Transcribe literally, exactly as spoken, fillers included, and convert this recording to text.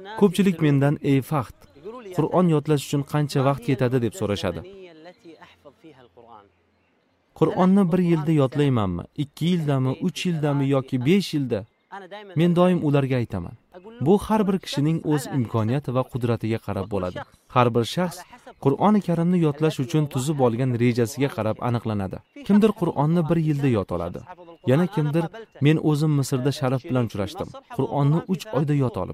Ko'pchilik mendan ey Faxt, Qur'on yodlash uchun qancha vaqt ketadi deb so'rashadi. Qur'onni bir yilda yodlaymanmi, ikki yildami, uch yildami yoki besh yilda? Men doim ularga aytaman. Bu har bir kishining o'z imkoniyati va qudratiga qarab bo'ladi. Har bir shaxs Qur'oni Karimni yodlash uchun tuzib olgan rejasiga qarab aniqlanadi. Kimdir Qur'onni bir yilda yod oladi. Yana kimdir, men o'zim Misrda Sharaf bilan uchrashdim. Qur'onni uch oyda yod olib,